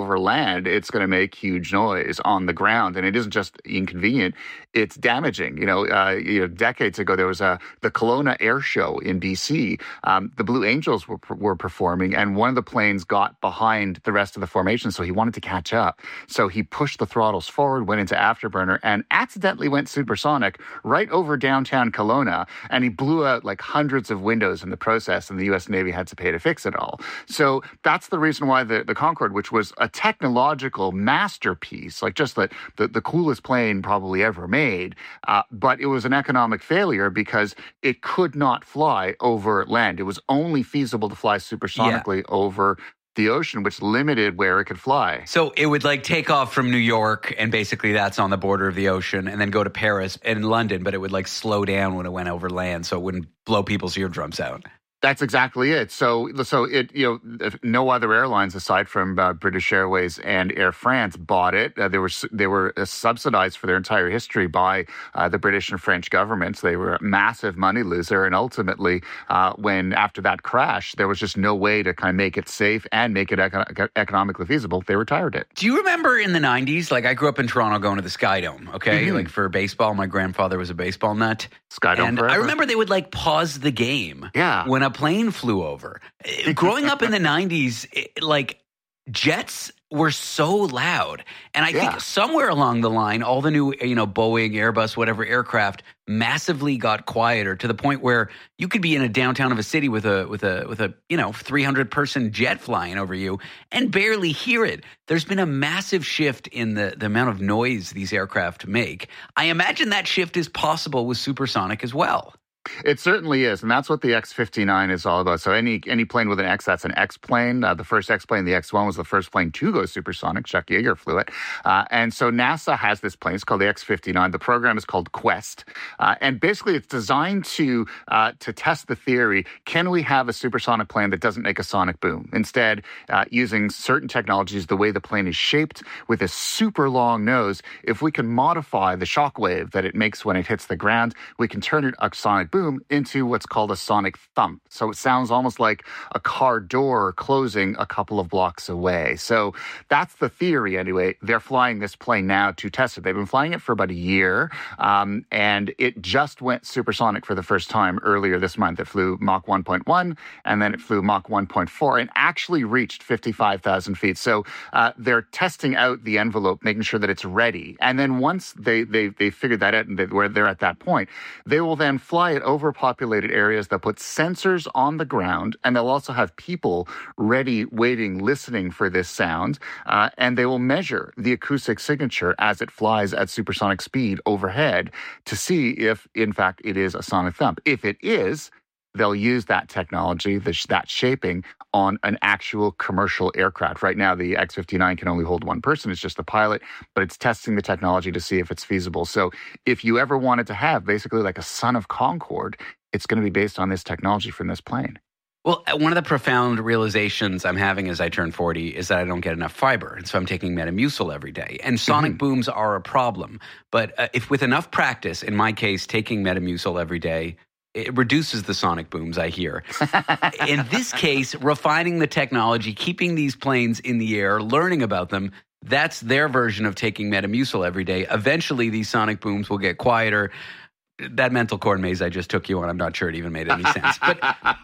over land, it's going to make huge noise on the ground. And it isn't just inconvenient, it's damaging. Decades ago, there was the Kelowna Air Show in BC. The Blue Angels were performing, and one of the planes got behind the rest of the formation, so he wanted to catch up. So he pushed the throttles forward, went into afterburner, and accidentally went supersonic right over downtown Kelowna, and he blew out like hundreds of windows in the process, and the U.S. Navy had to pay to fix it all. So that's the reason why the Concorde, which was a technological masterpiece, like just the coolest plane probably ever made, but it was an economic failure because it could not fly over land. It was only feasible to fly supersonically over the ocean, which limited where it could fly. So it would like take off from New York, and basically that's on the border of the ocean, and then go to Paris and London, but it would like slow down when it went over land so it wouldn't blow people's eardrums out. That's exactly it. So it, no other airlines aside from British Airways and Air France bought it. They were subsidized for their entire history by the British and French governments. They were a massive money loser, and ultimately, when after that crash, there was just no way to kind of make it safe and make it economically feasible. They retired it. Do you remember in the 90s? Like, I grew up in Toronto going to the Sky Dome. Okay, like for baseball, my grandfather was a baseball nut. Sky Dome and forever. I remember they would like pause the game. When a plane flew over. Growing up in the 90s, like jets were so loud. And I think somewhere along the line, all the new, Boeing, Airbus, whatever aircraft massively got quieter to the point where you could be in a downtown of a city with a 300 person jet flying over you and barely hear it. There's been a massive shift in the amount of noise these aircraft make. I imagine that shift is possible with supersonic as well. It certainly is, and that's what the X-59 is all about. So any plane with an X, that's an X-plane. The first X-plane, the X-1, was the first plane to go supersonic. Chuck Yeager flew it. And so NASA has this plane. It's called the X-59. The program is called Quest. And basically it's designed to test the theory, can we have a supersonic plane that doesn't make a sonic boom? Instead, using certain technologies, the way the plane is shaped with a super long nose, if we can modify the shock wave that it makes when it hits the ground, we can turn it a sonic boom into what's called a sonic thump. So it sounds almost like a car door closing a couple of blocks away. So that's the theory anyway. They're flying this plane now to test it. They've been flying it for about a year, and it just went supersonic for the first time earlier this month. It flew Mach 1.1, and then it flew Mach 1.4, and actually reached 55,000 feet. So they're testing out the envelope, making sure that it's ready. And then once they figured that out and where they're at that point, they will then fly it overpopulated areas. They'll put sensors on the ground, and they'll also have people ready, waiting, listening for this sound, and they will measure the acoustic signature as it flies at supersonic speed overhead to see if, in fact, it is a sonic thump. If it is, they'll use that technology, that shaping, on an actual commercial aircraft. Right now, the X-59 can only hold one person. It's just the pilot, but it's testing the technology to see if it's feasible. So if you ever wanted to have basically like a son of Concorde, it's going to be based on this technology from this plane. Well, one of the profound realizations I'm having as I turn 40 is that I don't get enough fiber. And so I'm taking Metamucil every day. And sonic booms are a problem. But if with enough practice, in my case, taking Metamucil every day, it reduces the sonic booms, I hear. In this case, refining the technology, keeping these planes in the air, learning about them, that's their version of taking Metamucil every day. Eventually, these sonic booms will get quieter. That mental corn maze I just took you on, I'm not sure it even made any sense. But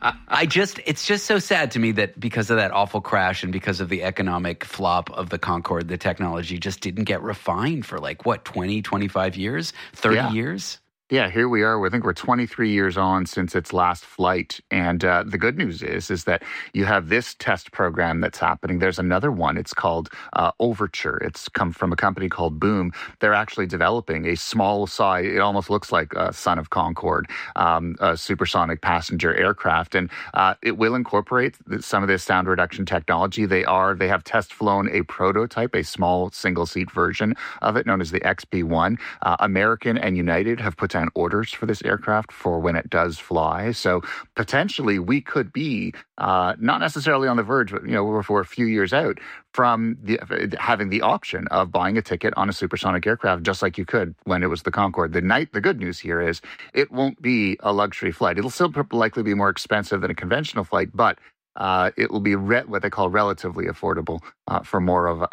it's just so sad to me that because of that awful crash and because of the economic flop of the Concorde, the technology just didn't get refined for 20, 25 years, 30 years? Yeah, here we are. I think we're 23 years on since its last flight. And the good news is that you have this test program that's happening. There's another one. It's called Overture. It's come from a company called Boom. They're actually developing a small size, it almost looks like a son of Concorde, a supersonic passenger aircraft. And it will incorporate some of this sound reduction technology. They have test flown a prototype, a small single-seat version of it known as the XP1. American and United have put down orders for this aircraft for when it does fly. So potentially we could be not necessarily on the verge, but we're a few years out from having the option of buying a ticket on a supersonic aircraft, just like you could when it was the Concorde. The good news here is it won't be a luxury flight. It'll still likely be more expensive than a conventional flight, but it will be what they call relatively affordable for more of